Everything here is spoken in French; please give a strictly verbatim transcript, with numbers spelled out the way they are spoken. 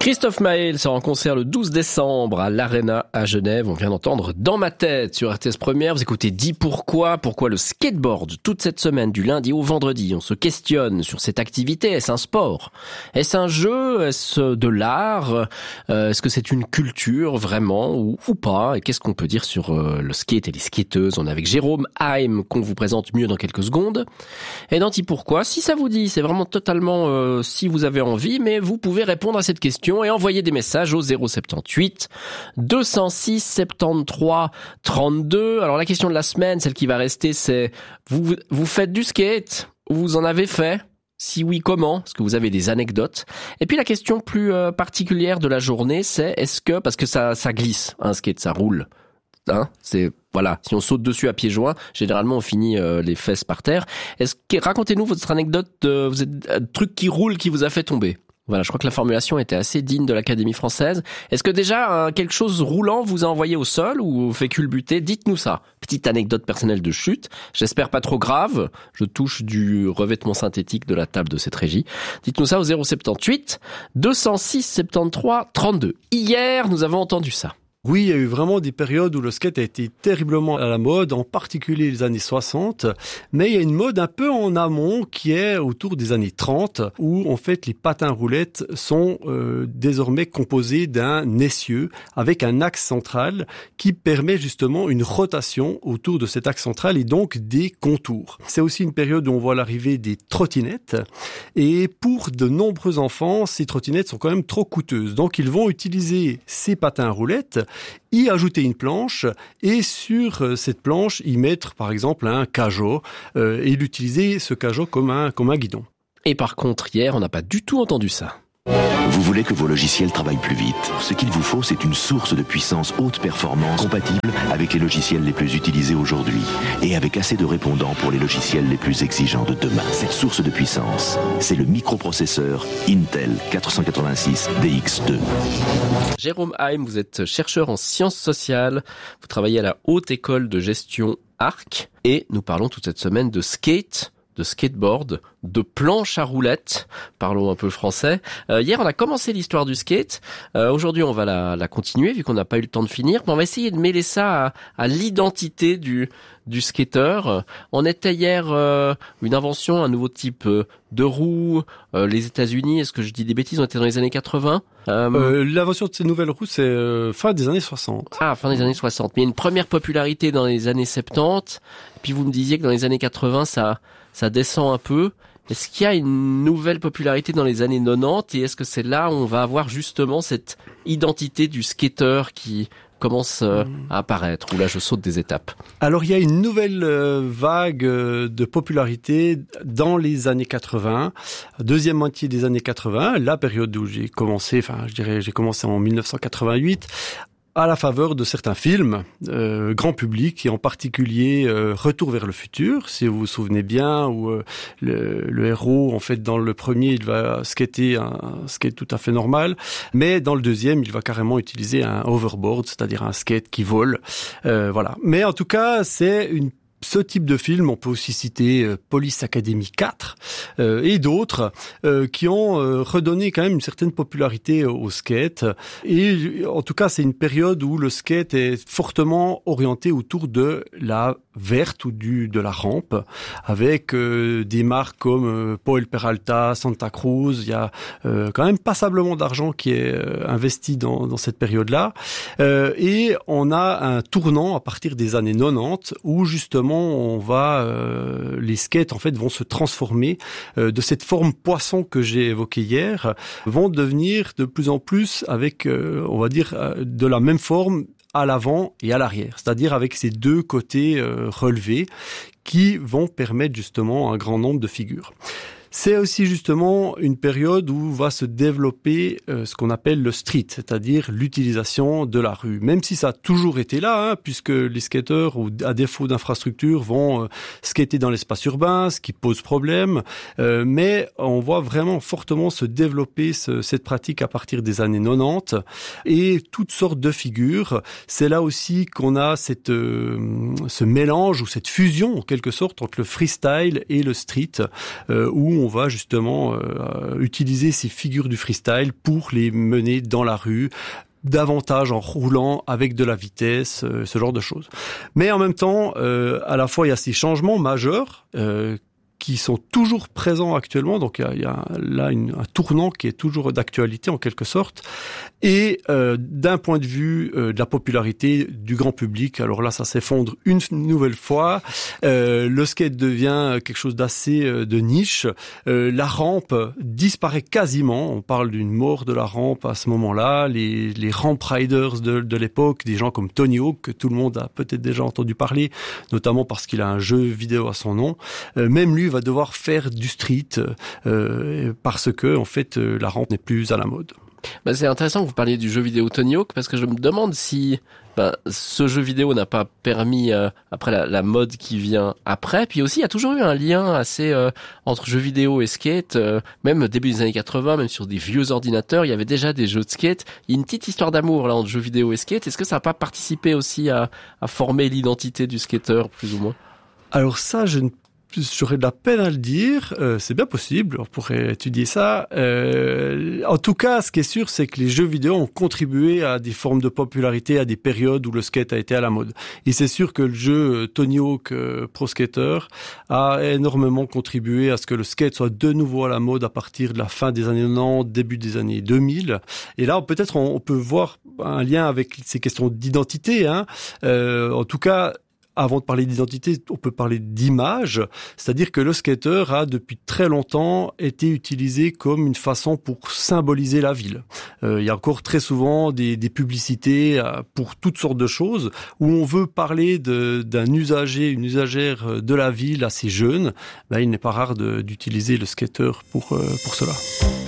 Christophe Maé sera en concert le douze décembre à l'Arena à Genève. On vient d'entendre Dans ma tête sur R T S Première. Vous écoutez Dis pourquoi, pourquoi le skateboard toute cette semaine du lundi au vendredi. On se questionne sur cette activité. Est-ce un sport? Est-ce un jeu? Est-ce de l'art? euh, Est-ce que c'est une culture vraiment ou, ou pas? Et qu'est-ce qu'on peut dire sur euh, le skate et les skateuses? On est avec Jérôme Haim qu'on vous présente mieux dans quelques secondes. Et dans Dis pourquoi, si ça vous dit, c'est vraiment totalement euh, si vous avez envie, mais vous pouvez répondre à cette question et envoyer des messages au zéro soixante-dix-huit deux cent six soixante-treize trente-deux. Alors la question de la semaine, celle qui va rester, c'est vous vous faites du skate? Vous en avez fait? Si oui, comment? Est-ce que vous avez des anecdotes? Et puis la question plus euh, particulière de la journée, c'est est-ce que, parce que ça ça glisse, un skate, ça roule. Hein, c'est voilà, si on saute dessus à pieds joints, généralement on finit euh, les fesses par terre. Est-ce que racontez-nous votre anecdote de vous êtes un truc qui roule qui vous a fait tomber? Voilà, je crois que la formulation était assez digne de l'Académie française. Est-ce que déjà euh, quelque chose roulant vous a envoyé au sol ou vous fait culbuter? Dites-nous ça. Petite anecdote personnelle de chute. J'espère pas trop grave. Je touche du revêtement synthétique de la table de cette régie. Dites-nous ça au zéro soixante-dix-huit deux cent six soixante-treize trente-deux. Hier, nous avons entendu ça. Oui, il y a eu vraiment des périodes où le skate a été terriblement à la mode, en particulier les années soixante. Mais il y a une mode un peu en amont qui est autour des années trente, où en fait les patins roulettes sont euh, désormais composés d'un essieu avec un axe central qui permet justement une rotation autour de cet axe central et donc des contours. C'est aussi une période où on voit l'arrivée des trottinettes. Et pour de nombreux enfants, ces trottinettes sont quand même trop coûteuses. Donc ils vont utiliser ces patins roulettes, y ajouter une planche et sur cette planche y mettre par exemple un cajot euh, et l'utiliser ce cajot comme un, comme un guidon. Et par contre hier on n'a pas du tout entendu ça. Vous voulez que vos logiciels travaillent plus vite. Ce qu'il vous faut, c'est une source de puissance haute performance compatible avec les logiciels les plus utilisés aujourd'hui et avec assez de répondants pour les logiciels les plus exigeants de demain. Cette source de puissance, c'est le microprocesseur Intel quatre cent quatre-vingt-six D X deux. Jérôme Haim, vous êtes chercheur en sciences sociales. Vous travaillez à la Haute École de Gestion A R C et nous parlons toute cette semaine de skate, de skateboard, de planche à roulettes. Parlons un peu français. Euh, hier, on a commencé l'histoire du skate. Euh, aujourd'hui, on va la, la continuer vu qu'on n'a pas eu le temps de finir. Mais on va essayer de mêler ça à, à l'identité du, du skateur. On était hier euh, une invention, un nouveau type euh, de roue. Euh, les États-Unis, est-ce que je dis des bêtises, on était dans les années quatre-vingts. Euh, euh, l'invention de ces nouvelles roues, c'est euh, fin des années soixante. Ah, fin des années soixante. Mais il y a une première popularité dans les années soixante-dix. Puis vous me disiez que dans les années quatre-vingts, ça, ça descend un peu. Est-ce qu'il y a une nouvelle popularité dans les années quatre-vingt-dix et est-ce que c'est là où on va avoir justement cette identité du skateur qui commence euh, à apparaître, ou là je saute des étapes? Alors il y a une nouvelle euh, vague euh, de popularité dans les années quatre-vingts, deuxième moitié des années quatre-vingts, la période où j'ai commencé, enfin je dirais j'ai commencé en mille neuf cent quatre-vingt-huit, à la faveur de certains films euh, grand public et en particulier euh, Retour vers le futur, si vous vous souvenez bien, où euh, le, le héros en fait dans le premier il va skater un, un skate tout à fait normal, mais dans le deuxième il va carrément utiliser un overboard, c'est-à-dire un skate qui vole. Euh, voilà. Mais en tout cas c'est une ce type de film, on peut aussi citer euh, Police Academy quatre euh, et d'autres euh, qui ont euh, redonné quand même une certaine popularité au skate. Et en tout cas, c'est une période où le skate est fortement orienté autour de la verte ou du de la rampe, avec euh, des marques comme euh, Paul Peralta, Santa Cruz. Il y a euh, quand même passablement d'argent qui est euh, investi dans, dans cette période-là. Euh, et on a un tournant à partir des années quatre-vingt-dix où justement on va euh, les skates en fait vont se transformer euh, de cette forme poisson que j'ai évoquée hier, vont devenir de plus en plus avec euh, on va dire euh, de la même forme à l'avant et à l'arrière, c'est-à-dire avec ces deux côtés euh, relevés qui vont permettre justement un grand nombre de figures. C'est aussi justement une période où va se développer euh, ce qu'on appelle le street, c'est-à-dire l'utilisation de la rue. Même si ça a toujours été là, hein, puisque les skateurs, ou à défaut d'infrastructure, vont euh, skater dans l'espace urbain, ce qui pose problème. Euh, mais on voit vraiment fortement se développer ce, cette pratique à partir des années quatre-vingt-dix et toutes sortes de figures. C'est là aussi qu'on a cette, euh, ce mélange ou cette fusion en quelque sorte entre le freestyle et le street, euh, où on va justement euh, utiliser ces figures du freestyle pour les mener dans la rue, davantage en roulant avec de la vitesse, euh, ce genre de choses. Mais en même temps, euh, à la fois il y a ces changements majeurs euh, qui sont toujours présents actuellement, donc il y a, il y a là une, un tournant qui est toujours d'actualité en quelque sorte, et euh, d'un point de vue euh, de la popularité du grand public, alors là ça s'effondre une nouvelle fois, euh, le skate devient quelque chose d'assez euh, de niche, euh, la rampe disparaît quasiment, on parle d'une mort de la rampe à ce moment-là, les, les ramp riders de, de l'époque, des gens comme Tony Hawk, que tout le monde a peut-être déjà entendu parler, notamment parce qu'il a un jeu vidéo à son nom, euh, même lui va devoir faire du street euh, parce que en fait euh, la rampe n'est plus à la mode. Bah, c'est intéressant que vous parliez du jeu vidéo Tony Hawk parce que je me demande si bah, ce jeu vidéo n'a pas permis euh, après la, la mode qui vient après. Puis aussi il y a toujours eu un lien assez euh, entre jeux vidéo et skate, euh, même début des années quatre-vingts, même sur des vieux ordinateurs, il y avait déjà des jeux de skate. Il y a une petite histoire d'amour là entre jeux vidéo et skate. Est-ce que ça n'a pas participé aussi à, à former l'identité du skateur plus ou moins? Alors ça, je ne J'aurais de la peine à le dire, euh, c'est bien possible, on pourrait étudier ça. Euh, en tout cas, ce qui est sûr, c'est que les jeux vidéo ont contribué à des formes de popularité, à des périodes où le skate a été à la mode. Et c'est sûr que le jeu Tony Hawk euh, Pro Skater a énormément contribué à ce que le skate soit de nouveau à la mode à partir de la fin des années quatre-vingt-dix, début des années deux mille. Et là, peut-être on, on peut voir un lien avec ces questions d'identité, hein. Euh, en tout cas, avant de parler d'identité, on peut parler d'image, c'est-à-dire que le skater a depuis très longtemps été utilisé comme une façon pour symboliser la ville. Euh, il y a encore très souvent des, des publicités euh, pour toutes sortes de choses où on veut parler de, d'un usager, une usagère de la ville assez jeune. Ben, il n'est pas rare de, d'utiliser le skater pour, euh, pour cela.